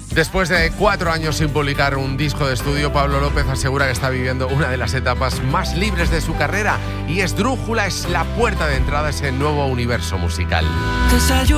Después de 4 años sin publicar un disco de estudio, Pablo López asegura que está viviendo una de las etapas más libres de su carrera y Esdrújula es la puerta de entrada a ese nuevo universo musical.